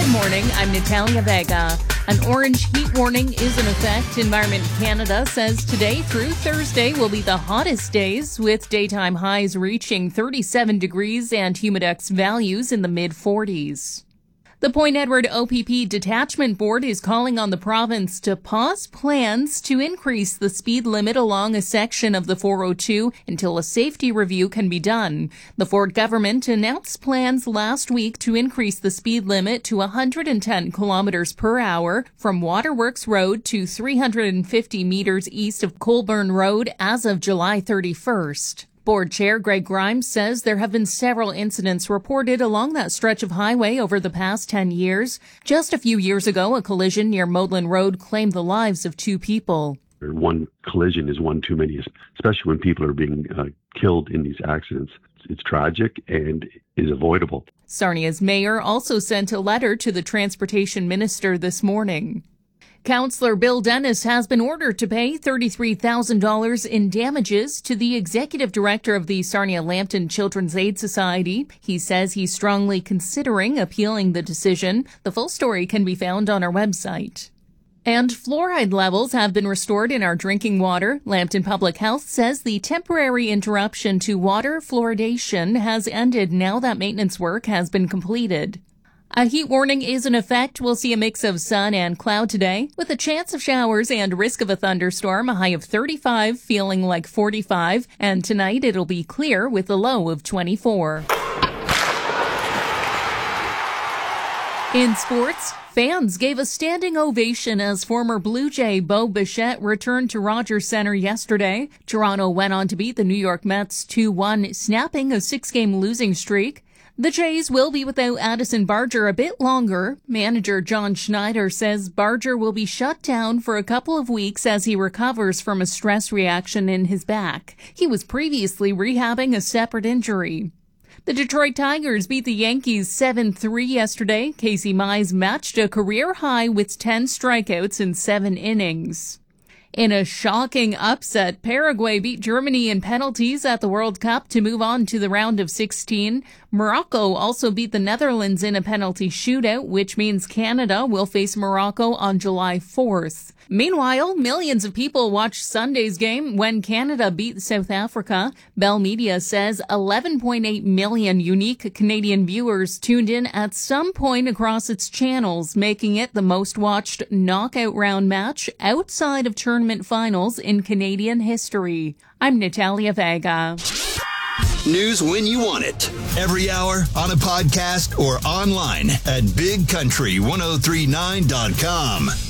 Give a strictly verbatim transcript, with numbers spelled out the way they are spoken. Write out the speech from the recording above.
morning. I'm Natalia Vega. An orange heat warning is in effect. Environment Canada says today through Thursday will be the hottest days, with daytime highs reaching thirty-seven degrees and humidex values in the mid forties. The Point Edward O P P Detachment Board is calling on the province to pause plans to increase the speed limit along a section of the four oh two until a safety review can be done. The Ford government announced plans last week to increase the speed limit to one hundred ten kilometers per hour from Waterworks Road to three hundred fifty meters east of Colburn Road as of July thirty-first. Board Chair Greg Grimes says there have been several incidents reported along that stretch of highway over the past ten years. Just a few years ago, a collision near Modlin Road claimed the lives of two people. One collision is one too many, especially when people are being uh, killed in these accidents. It's tragic and is avoidable. Sarnia's mayor also sent a letter to the transportation minister this morning. Councillor Bill Dennis has been ordered to pay thirty-three thousand dollars in damages to the executive director of the Sarnia-Lambton Children's Aid Society. He says he's strongly considering appealing the decision. The full story can be found on our website. And fluoride levels have been restored in our drinking water. Lambton Public Health says the temporary interruption to water fluoridation has ended now that maintenance work has been completed. A heat warning is in effect. We'll see a mix of sun and cloud today, with a chance of showers and risk of a thunderstorm, a high of thirty-five, feeling like forty-five. And tonight it'll be clear with a low of twenty-four. In sports, fans gave a standing ovation as former Blue Jay Bo Bichette returned to Rogers Centre yesterday. Toronto went on to beat the New York Mets two one, snapping a six-game losing streak. The Jays will be without Addison Barger a bit longer. Manager John Schneider says Barger will be shut down for a couple of weeks as he recovers from a stress reaction in his back. He was previously rehabbing a separate injury. The Detroit Tigers beat the Yankees seven three yesterday. Casey Mize matched a career high with ten strikeouts in seven innings. In a shocking upset, Paraguay beat Germany in penalties at the World Cup to move on to the round of sixteen. Morocco also beat the Netherlands in a penalty shootout, which means Canada will face Morocco on July fourth. Meanwhile, millions of people watched Sunday's game when Canada beat South Africa. Bell Media says eleven point eight million unique Canadian viewers tuned in at some point across its channels, making it the most watched knockout round match outside of tournament finals in Canadian history. I'm Natalia Vega. News when you want it. Every hour, on a podcast, or online at big country ten thirty-nine dot com.